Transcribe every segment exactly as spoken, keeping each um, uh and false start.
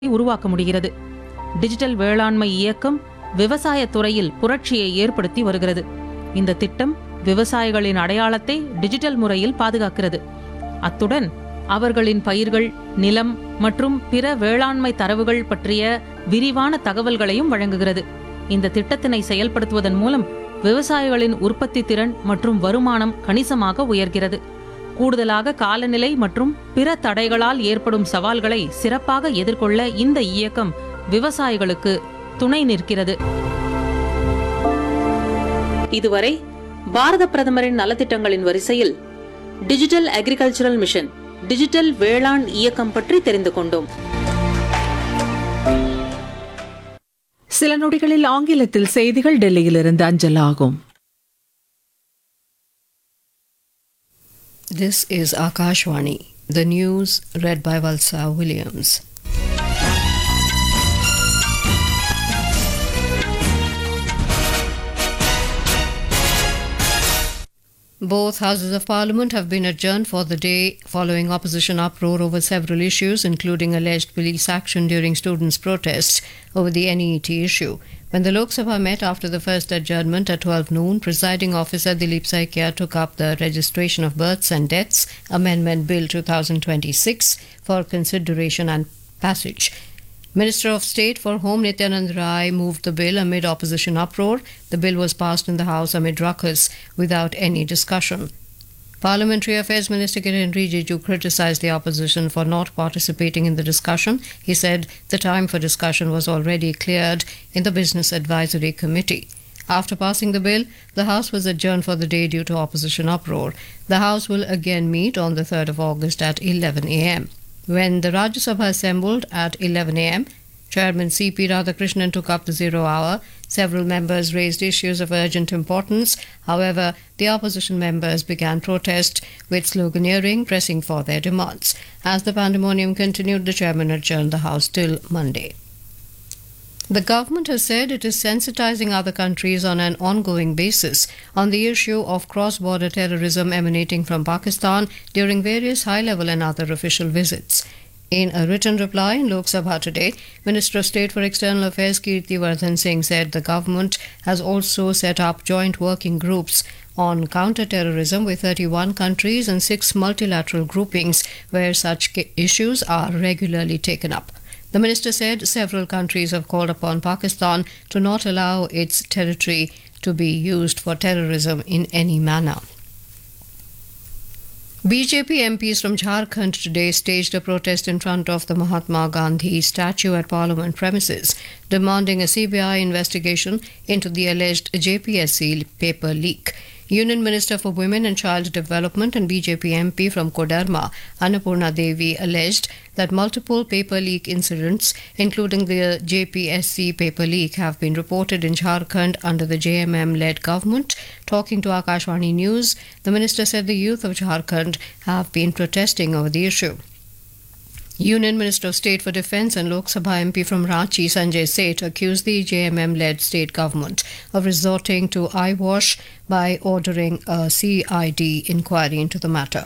உருவாக்க முடிகிறது. டிஜிட்டல் வேளாண்மை இயக்கம் விவசாய துறையில் புரட்சியை ஏற்படுத்தி வருகிறது. இந்த திட்டம் விவசாயிகளின் அடையாளத்தை டிஜிட்டல் முறையில் பாதுகாக்கிறது. அத்துடன் அவர்களின் பயிர்கள், நிலம் மற்றும் பிற வேளாண்மை தரவுகள் பற்றிய விரிவான தகவல்களையும் வழங்குகிறது. இந்த திட்டத்தினை செயல்படுத்துவதன் மூலம் விவசாயிகளின் உற்பத்தி திறன் மற்றும் வருமானம் கணிசமாக உயர்கிறது. கூடுதலாக காலநிலை மற்றும் பிற தடைகளால் ஏற்படும் சவால்களை சிறப்பாக எதிர்கொள்ள இந்த இயக்கம் விவசாயிகளுக்கு துணை நிற்கிறது. இதுவரை பாரத பிரதமரின் நலத்திட்டங்களின் வரிசையில் டிஜிட்டல் அக்ரிகல்ச்சரல் மிஷன், டிஜிட்டல் வேளாண் இயக்கம் பற்றி தெரிந்து கொண்டோம். சில நொடிகளில் ஆங்கிலத்தில் செய்திகள் டெல்லியிலிருந்து அஞ்சலாகும். This is Akashvani. The news read by Valsa Williams. Both houses of parliament have been adjourned for the day following opposition uproar over several issues, including alleged police action during students' protests over the N E T issue. When the Lok Sabha met after the first adjournment at twelve noon, presiding officer Dilip Saikia took up the Registration of Births and Deaths Amendment Bill twenty twenty-six for consideration and passage. Minister of State for Home Nityanand Rai moved the bill amid opposition uproar. The bill was passed in the House amid ruckus without any discussion. Parliamentary Affairs Minister Kiren Rijiju criticized the opposition for not participating in the discussion. He said the time for discussion was already cleared in the Business Advisory Committee. After passing the bill, the House was adjourned for the day due to opposition uproar. The House will again meet on the third of August at eleven a m When the Rajya Sabha assembled at eleven a m, Chairman C P Radhakrishnan took up the zero hour. Several members raised issues of urgent importance. However, the opposition members began protest with sloganeering, pressing for their demands. As the pandemonium continued, the chairman adjourned the House till Monday. The government has said it is sensitizing other countries on an ongoing basis on the issue of cross-border terrorism emanating from Pakistan during various high-level and other official visits. In a written reply in Lok Sabha today, Minister of State for External Affairs Kirti Vardhan Singh said the government has also set up joint working groups on counter-terrorism with thirty-one countries and six multilateral groupings where such issues are regularly taken up. The minister said several countries have called upon Pakistan to not allow its territory to be used for terrorism in any manner. B J P M Ps from Jharkhand today staged a protest in front of the Mahatma Gandhi statue at Parliament premises, demanding a C B I investigation into the alleged J P S C paper leak. Union Minister for Women and Child Development and B J P M P from Koderma, Annapurna Devi, alleged that multiple paper leak incidents, including the J P S C paper leak, have been reported in Jharkhand under the J M M-led government. Talking to Akashvani News, the minister said the youth of Jharkhand have been protesting over the issue. Union Minister of State for Defence and Lok Sabha M P from Ranchi, Sanjay Seth, accused the J M M-led state government of resorting to eyewash by ordering a C I D inquiry into the matter.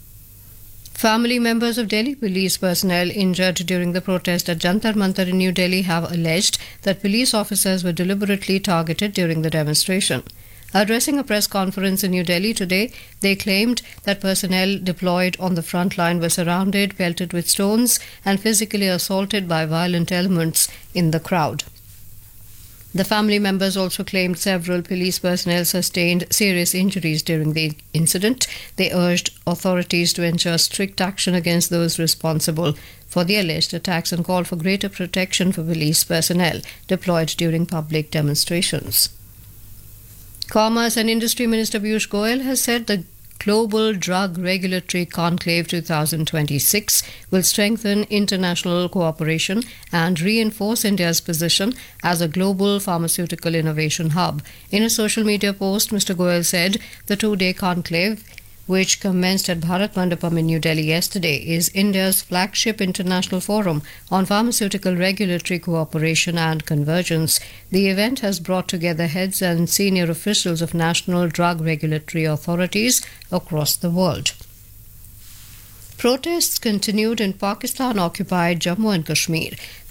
Family members of Delhi police personnel injured during the protest at Jantar Mantar in New Delhi have alleged that police officers were deliberately targeted during the demonstration. Addressing a press conference in New Delhi today, they claimed that personnel deployed on the front line were surrounded, pelted with stones, and physically assaulted by violent elements in the crowd. The family members also claimed several police personnel sustained serious injuries during the incident. They urged authorities to ensure strict action against those responsible for the alleged attacks and called for greater protection for police personnel deployed during public demonstrations. Commerce and Industry Minister Piyush Goyal has said the Global Drug Regulatory Conclave twenty twenty-six will strengthen international cooperation and reinforce India's position as a global pharmaceutical innovation hub. In a social media post, Mister Goyal said the two-day conclave, which commenced at Bharat Mandapam in New Delhi yesterday, is India's flagship international forum on pharmaceutical regulatory cooperation and convergence. The event has brought together heads and senior officials of national drug regulatory authorities across the world. Protests continued in Pakistan occupied Jammu and Kashmir.